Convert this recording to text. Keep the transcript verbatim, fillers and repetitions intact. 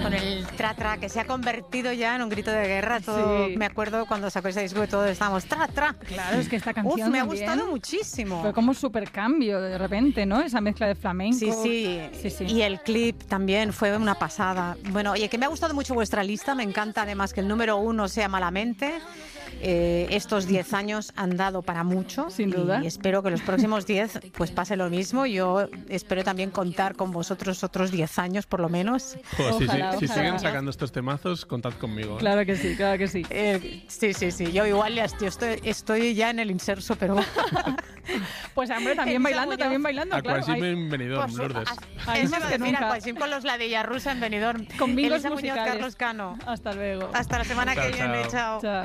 con el tra tra, que se ha convertido ya en un grito de guerra. Todo, Sí. Me acuerdo cuando sacó ese disco que todos estábamos tra tra. Claro, es que esta canción Uf, me ha también gustado muchísimo. fue como un super cambio de repente, ¿no? Esa mezcla de flamenco. Sí, sí, sí, sí. Y el clip también fue una pasada. Bueno, oye, que me ha gustado mucho vuestra lista. Me encanta además que el número uno sea Malamente. Eh, estos diez años han dado para mucho. Sin duda. Y espero que los próximos diez pues pase lo mismo. Yo espero también contar con vosotros otros diez años por lo menos. Joder, si- Ojalá, si, si ojalá. siguen sacando estos temazos, contad conmigo. ¿eh? Claro que sí, claro que sí. Eh, sí, sí, sí. Yo igual ya estoy, estoy, estoy ya en el inserso, pero... Pues hombre, también Elisa bailando, Muñoz. también bailando, A claro. Aquasim Hay- en Benidorm, Por su- Lourdes. a- Hay Eso más iba a que decir, nunca. Aquasim con los ladilla rusa en Benidorm. Con bingos Elisa Muñoz, musicales. Carlos Cano. Hasta luego. Hasta la semana Chao, que viene, chao. chao. Chao.